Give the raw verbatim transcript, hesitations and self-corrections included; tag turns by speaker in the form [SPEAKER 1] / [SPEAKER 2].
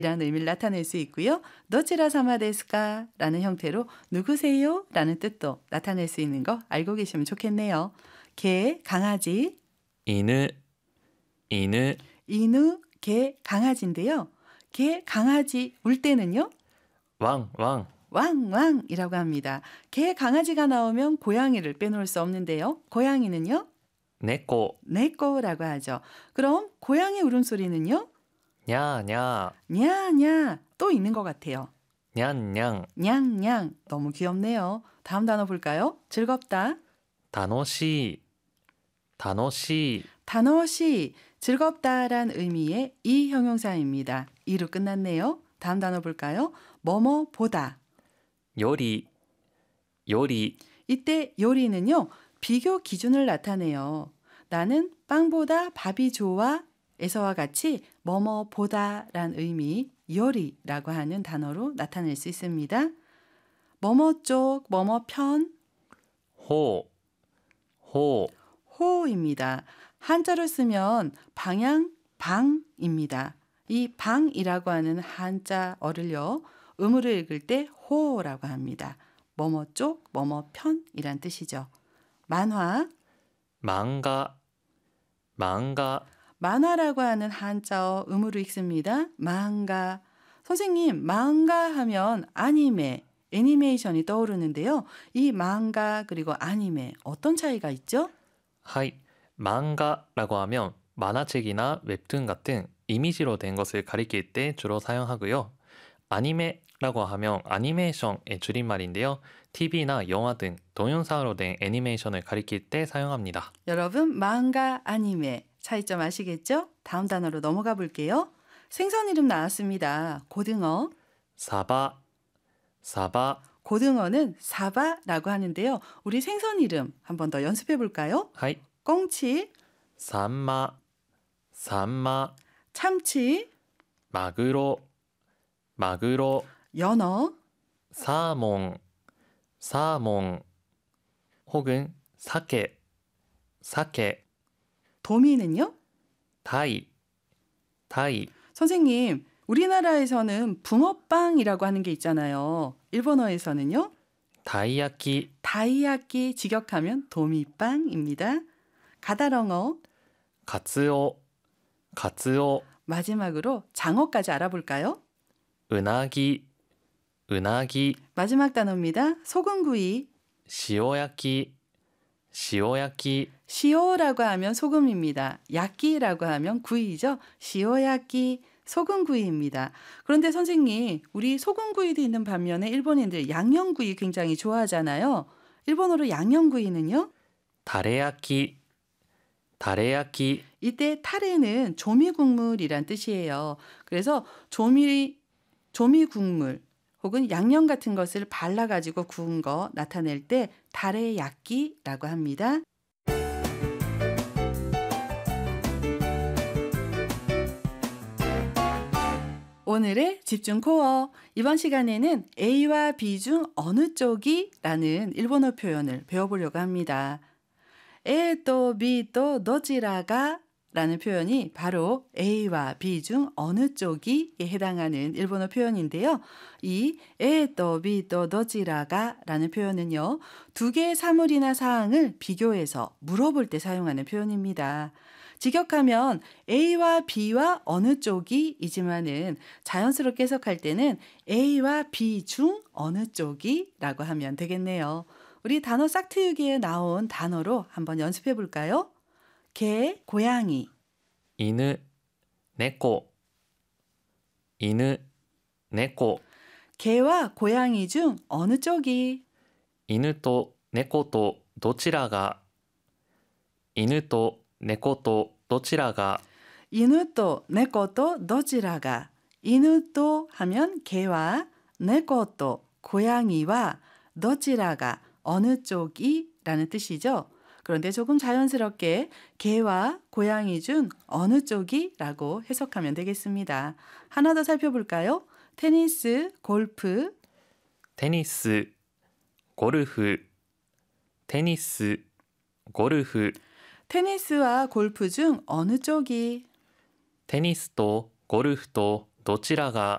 [SPEAKER 1] 라는 의미를 나타낼 수 있고요. 도치라 사마 데스까? 라는 형태로 누구세요? 라는 뜻도 나타낼 수 있는 거 알고 계시면 좋겠네요. 개, 강아지,
[SPEAKER 2] 犬、犬、
[SPEAKER 1] 이누, 개, 강아지인데요. 개, 강아지 울 때는요.
[SPEAKER 2] ワン、ワン、
[SPEAKER 1] 왕왕이라고 합니다. 개, 강아지가 나오면 고양이를 빼놓을 수 없는데요. 고양이는요.
[SPEAKER 2] 猫、
[SPEAKER 1] 네꼬라고 하죠. 그럼 고양이 울음소리는요.
[SPEAKER 2] にゃーにゃ
[SPEAKER 1] 냐냐 또 있는 것 같아요.
[SPEAKER 2] ー、にゃんにゃん、
[SPEAKER 1] 냥냥 너무 귀엽네요. 다음 단어 볼까요? 즐겁다.
[SPEAKER 2] 楽しい、楽しい、
[SPEAKER 1] 단어시 즐겁다란 의미의 이 형용사입니다. 이로 끝났네요. 다음 단어 볼까요? 뭐뭐 보다.
[SPEAKER 2] より、より、
[SPEAKER 1] 이때 요리는요. 비교 기준을 나타내요. 나는 빵보다 밥이 좋아 에서와 같이 뭐뭐 보다란 의미 요리라고 하는 단어로 나타낼 수 있습니다. 뭐뭐 쪽, 뭐뭐 편,
[SPEAKER 2] ほう、ほう、
[SPEAKER 1] 호입니다. 한자로 쓰면 방향, 방입니다. 이 방이라고 하는 한자어를요. 음으로 읽을 때 호라고 합니다. 뭐뭐 쪽, 뭐뭐 편이란 뜻이죠. 만화,
[SPEAKER 2] 漫画、漫画、
[SPEAKER 1] 만화라고 하는 한자어 음으로 읽습니다. 망가. 선생님, 망가 하면 아니메, 애니메이션이 떠오르는데요. 이 망가 그리고 아니메 어떤 차이가 있죠?
[SPEAKER 2] はい、漫画라고 하면 만화책이나 웹툰 같은 이미지로 된 것을 가리킬 때 주로 사용하고요. 아니메라고 하면 애니메이션의 줄임말인데요. 티비나 영화 등 동영상으로 된 애니메이션을 가리킬 때 사용합니다.
[SPEAKER 1] 여러분, 망가, 아니메 차이점 아시겠죠? 다음 단어로 넘어가 볼게요. 생선 이름 나왔습니다. 고등어.
[SPEAKER 2] サバ、サバ、
[SPEAKER 1] 고등어는 사바라고 하는데요. 우리 생선 이름 한 번 더 연습해 볼까요?
[SPEAKER 2] はい、
[SPEAKER 1] 꽁치,
[SPEAKER 2] サンマ、サンマ、
[SPEAKER 1] 참치,
[SPEAKER 2] マグロ、マグロ、
[SPEAKER 1] 연어,
[SPEAKER 2] サーモン、サーモン、혹은 사케、사케、
[SPEAKER 1] 도미는요?
[SPEAKER 2] タイ、タイ、
[SPEAKER 1] 선생님, 우리나라에서는 붕어빵이라고 하는 게 있잖아요. 일본어에서는요?
[SPEAKER 2] たい焼き、
[SPEAKER 1] 다이야끼 직역하면 도미빵입니다. 가다렁어,
[SPEAKER 2] カツオ、カツオ、
[SPEAKER 1] 마지막으로 장어까지 알아볼까요?
[SPEAKER 2] うなぎ、うなぎ、
[SPEAKER 1] 마지막 단어입니다. 소금구이,
[SPEAKER 2] 塩焼き、塩焼き、
[SPEAKER 1] 시오라고 하면 소금입니다. 야끼라고 하면 구이죠. 시오야끼, 소금구이입니다. 그런데 선생님, 우리 소금구이도 있는 반면에 일본인들 양념구이 굉장히 좋아하잖아요. 일본어로 양념구이는요?
[SPEAKER 2] タレ焼き、タレ焼き、
[SPEAKER 1] 이때 타레는 조미국물이란 뜻이에요. 그래서 조미, 조미국물 혹은 양념 같은 것을 발라가지고 구운 거 나타낼 때 타레야끼라고 합니다. 오늘의 집중 코어. 이번 시간에는 A와 B 중 어느 쪽이? 라는 일본어 표현을 배워보려고 합니다. A 또 B 또 도지라가 라는 표현이 바로 A와 B 중 어느 쪽이에 해당하는 일본어 표현인데요. 이 A 또 B 또 도지라가 라는 표현은요. 두 개의 사물이나 사항을 비교해서 물어볼 때 사용하는 표현입니다. 직역하면 A와 B와 어느 쪽이 이지만은 자연스럽게 해석할 때는 A와 B 중 어느 쪽이 라고 하면 되겠네요. 우리 단어 싹트유기에 나온 단어로 한번 연습해 볼까요? 개, 고양이.
[SPEAKER 2] 犬、猫、犬、猫、
[SPEAKER 1] 개와 고양이 중 어느 쪽이?
[SPEAKER 2] 犬と猫とどちらが、犬と猫とどちらが、
[SPEAKER 1] 이누또 네코또 도지라가. 이누또 하면 개와 네코또 고양이와 도지라가 어느 쪽이 라는 뜻이죠. 그런데 조금 자연스럽게 개와 고양이 중 어느 쪽이 라고 해석하면 되겠습니다. 하나 더 살펴볼까요? 테니스, 골프,
[SPEAKER 2] テニス、ゴルフ、テニス、ゴルフ、
[SPEAKER 1] 테니스와 골프 중 어느 쪽이?
[SPEAKER 2] テニスとゴルフとどちらが、